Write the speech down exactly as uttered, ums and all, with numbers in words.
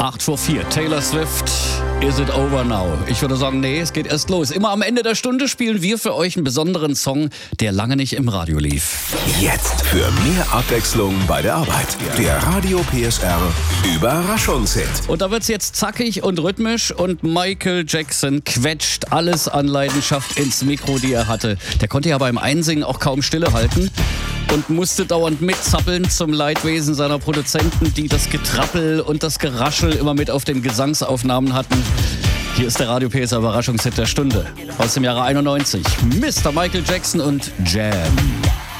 acht vor vier, Taylor Swift, Is It Over Now? Ich würde sagen, nee, es geht erst los. Immer am Ende der Stunde spielen wir für euch einen besonderen Song, der lange nicht im Radio lief. Jetzt für mehr Abwechslung bei der Arbeit. Der Radio P S R Überraschungshit. Und da wird's jetzt zackig und rhythmisch und Michael Jackson quetscht alles an Leidenschaft ins Mikro, die er hatte. Der konnte ja beim Einsingen auch kaum Stille halten und musste dauernd mitzappeln zum Leidwesen seiner Produzenten, die das Getrappel und das Geraschel immer mit auf den Gesangsaufnahmen hatten. Hier ist der Radio P S R Überraschungshit der Stunde aus dem Jahre einundneunzig. Mister Michael Jackson und Jam.